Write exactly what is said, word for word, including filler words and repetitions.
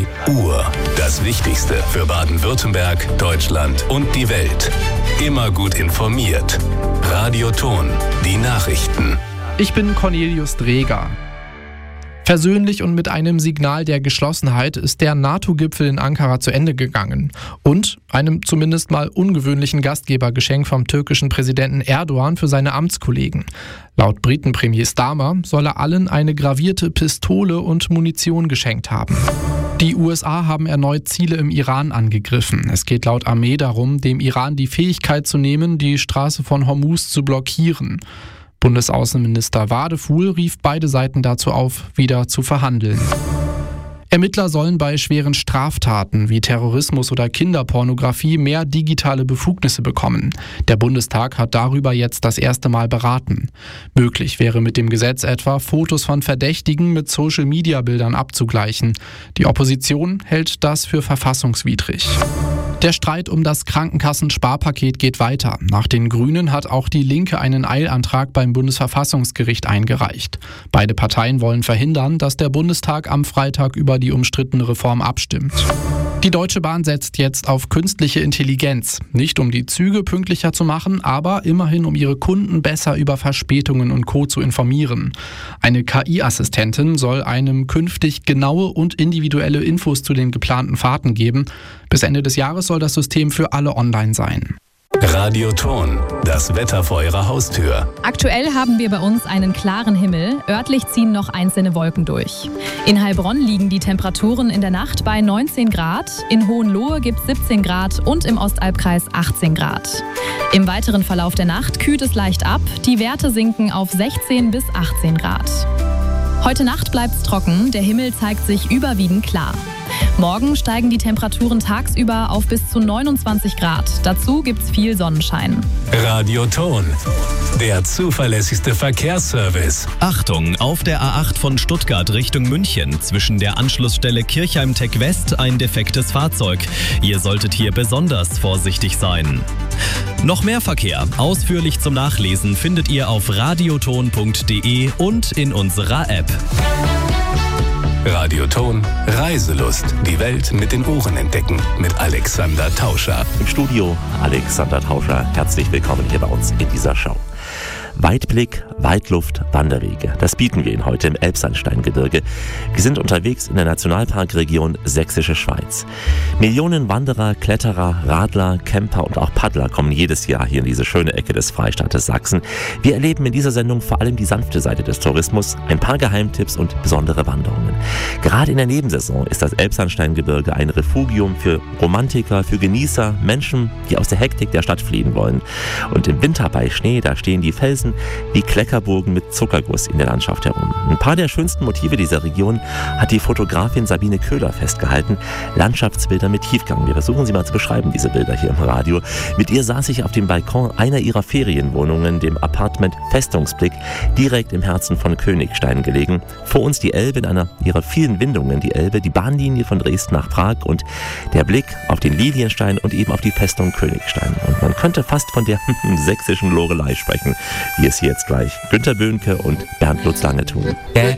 Uhr. Das Wichtigste für Baden-Württemberg, Deutschland und die Welt. Immer gut informiert. Radioton. Die Nachrichten. Ich bin Cornelius Dreger. Versöhnlich und mit einem Signal der Geschlossenheit ist der NATO-Gipfel in Ankara zu Ende gegangen. Und einem zumindest mal ungewöhnlichen Gastgebergeschenk vom türkischen Präsidenten Erdogan für seine Amtskollegen. Laut Britenpremier Starmer soll er allen eine gravierte Pistole und Munition geschenkt haben. Die U S A haben erneut Ziele im Iran angegriffen. Es geht laut Armee darum, dem Iran die Fähigkeit zu nehmen, die Straße von Hormuz zu blockieren. Bundesaußenminister Wadefuhl rief beide Seiten dazu auf, wieder zu verhandeln. Ermittler sollen bei schweren Straftaten wie Terrorismus oder Kinderpornografie mehr digitale Befugnisse bekommen. Der Bundestag hat darüber jetzt das erste Mal beraten. Möglich wäre mit dem Gesetz etwa, Fotos von Verdächtigen mit Social-Media-Bildern abzugleichen. Die Opposition hält das für verfassungswidrig. Der Streit um das Krankenkassen-Sparpaket geht weiter. Nach den Grünen hat auch die Linke einen Eilantrag beim Bundesverfassungsgericht eingereicht. Beide Parteien wollen verhindern, dass der Bundestag am Freitag über die umstrittene Reform abstimmt. Die Deutsche Bahn setzt jetzt auf künstliche Intelligenz. Nicht um die Züge pünktlicher zu machen, aber immerhin um ihre Kunden besser über Verspätungen und Co. zu informieren. Eine K I-Assistentin soll einem künftig genaue und individuelle Infos zu den geplanten Fahrten geben. Bis Ende des Jahres soll das System für alle online sein. Radioton. Das Wetter vor Ihrer Haustür. Aktuell haben wir bei uns einen klaren Himmel. Örtlich ziehen noch einzelne Wolken durch. In Heilbronn liegen die Temperaturen in der Nacht bei neunzehn Grad. In Hohenlohe gibt es siebzehn Grad und im Ostalbkreis achtzehn Grad. Im weiteren Verlauf der Nacht kühlt es leicht ab. Die Werte sinken auf sechzehn bis achtzehn Grad. Heute Nacht bleibt es trocken. Der Himmel zeigt sich überwiegend klar. Morgen steigen die Temperaturen tagsüber auf bis zu neunundzwanzig Grad. Dazu gibt's viel Sonnenschein. Radioton. Der zuverlässigste Verkehrsservice. Achtung, auf der A acht von Stuttgart Richtung München zwischen der Anschlussstelle Kirchheim-Tech West ein defektes Fahrzeug. Ihr solltet hier besonders vorsichtig sein. Noch mehr Verkehr, ausführlich zum Nachlesen, findet ihr auf radioton punkt de und in unserer App. Radioton. Reiselust. Die Welt mit den Ohren entdecken. Mit Alexander Tauscher. Im Studio Alexander Tauscher. Herzlich willkommen hier bei uns in dieser Show. Weitblick, Weitluft, Wanderwege. Das bieten wir Ihnen heute im Elbsandsteingebirge. Wir sind unterwegs in der Nationalparkregion Sächsische Schweiz. Millionen Wanderer, Kletterer, Radler, Camper und auch Paddler kommen jedes Jahr hier in diese schöne Ecke des Freistaates Sachsen. Wir erleben in dieser Sendung vor allem die sanfte Seite des Tourismus, ein paar Geheimtipps und besondere Wanderungen. Gerade in der Nebensaison ist das Elbsandsteingebirge ein Refugium für Romantiker, für Genießer, Menschen, die aus der Hektik der Stadt fliehen wollen. Und im Winter bei Schnee, da stehen die Felsen wie Kleckerburgen mit Zuckerguss in der Landschaft herum. Ein paar der schönsten Motive dieser Region hat die Fotografin Sabine Köhler festgehalten. Landschaftsbilder mit Tiefgang. Wir versuchen sie mal zu beschreiben, diese Bilder hier im Radio. Mit ihr saß ich auf dem Balkon einer ihrer Ferienwohnungen, dem Apartment Festungsblick, direkt im Herzen von Königstein gelegen. Vor uns die Elbe in einer ihrer vielen Windungen, die Elbe, die Bahnlinie von Dresden nach Prag und der Blick auf den Lilienstein und eben auf die Festung Königstein. Und man könnte fast von der sächsischen Lorelei sprechen, wie es hier jetzt gleich Günter Böhnke und Bernd Lutz Lange tun. Der